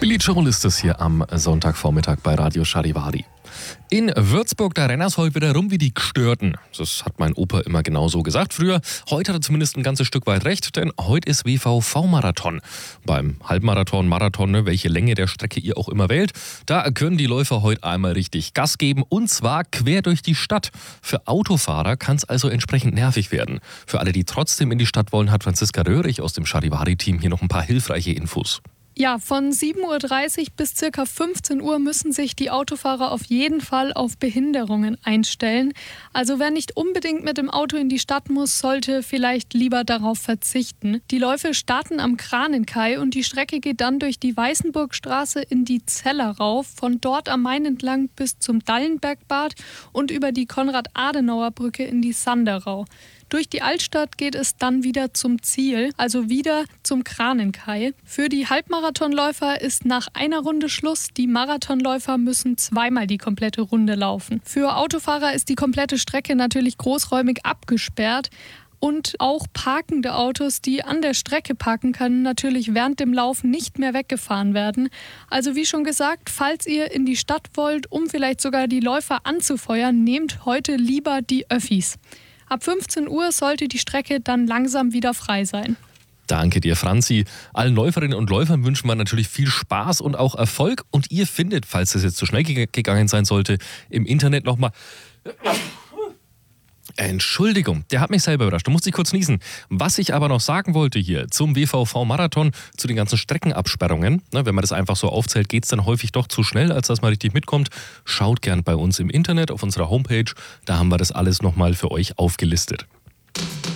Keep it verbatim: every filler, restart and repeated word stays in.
Billy Joel ist es hier am Sonntagvormittag bei Radio Charivari. In Würzburg, da rennen es heute wieder rum wie die Gestörten. Das hat mein Opa immer genau so gesagt früher. Heute hat er zumindest ein ganzes Stück weit recht, denn heute ist W V V-Marathon. Beim Halbmarathon, Marathon, ne, welche Länge der Strecke ihr auch immer wählt, da können die Läufer heute einmal richtig Gas geben und zwar quer durch die Stadt. Für Autofahrer kann es also entsprechend nervig werden. Für alle, die trotzdem in die Stadt wollen, hat Franziska Röhrig aus dem Charivari-Team hier noch ein paar hilfreiche Infos. Ja, von sieben Uhr dreißig bis ca. fünfzehn Uhr müssen sich die Autofahrer auf jeden Fall auf Behinderungen einstellen. Also wer nicht unbedingt mit dem Auto in die Stadt muss, sollte vielleicht lieber darauf verzichten. Die Läufe starten am Krahnenkai und die Strecke geht dann durch die Weißenburgstraße in die Zeller rauf, von dort am Main entlang bis zum Dallenbergbad und über die Konrad-Adenauer-Brücke in die Sanderau. Durch die Altstadt geht es dann wieder zum Ziel, also wieder zum Krahnenkai. Für die Halbmarathonläufer ist nach einer Runde Schluss. Die Marathonläufer müssen zweimal die komplette Runde laufen. Für Autofahrer ist die komplette Strecke natürlich großräumig abgesperrt. Und auch parkende Autos, die an der Strecke parken, können natürlich während dem Laufen nicht mehr weggefahren werden. Also wie schon gesagt, falls ihr in die Stadt wollt, um vielleicht sogar die Läufer anzufeuern, nehmt heute lieber die Öffis. Ab fünfzehn Uhr sollte die Strecke dann langsam wieder frei sein. Danke dir, Franzi. Allen Läuferinnen und Läufern wünschen wir natürlich viel Spaß und auch Erfolg. Und ihr findet, falls es jetzt zu schnell gegangen sein sollte, im Internet nochmal... Entschuldigung, der hat mich selber überrascht. Du musst dich kurz niesen. Was ich aber noch sagen wollte hier zum W V V-Marathon, zu den ganzen Streckenabsperrungen, ne, wenn man das einfach so aufzählt, geht es dann häufig doch zu schnell, als dass man richtig mitkommt. Schaut gern bei uns im Internet auf unserer Homepage, da haben wir das alles nochmal für euch aufgelistet.